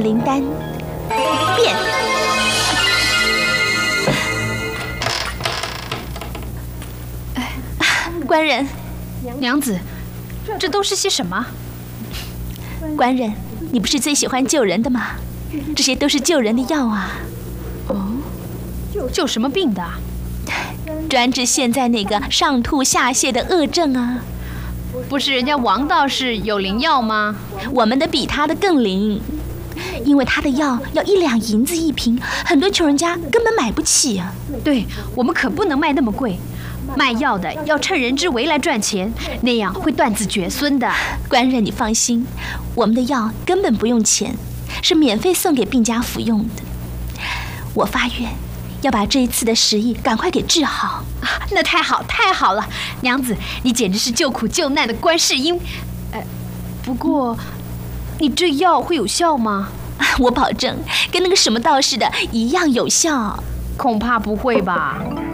灵丹，变！官人， 娘子，这都是些什么？ 官人，你不是最喜欢救人的吗？这些都是救人的药啊。 哦，救什么病的？ 专治现在那个上吐下泻的恶症啊。 不是人家王道士有灵药吗？ 我们的比他的更灵，因为他的药要1两银子一瓶，很多穷人家根本买不起啊。 对，我们可不能卖那么贵。卖药的要趁人之危来赚钱，那样会断子绝孙的。 官人，你放心，我们的药根本不用钱，是免费送给病家服用的。我发愿要把这一次的10亿赶快给治好。 那太好太好了，娘子，你简直是救苦救难的观世音。不过，你这药会有效吗？ 我保证，跟那个什么道士的一样有效。 恐怕不会吧。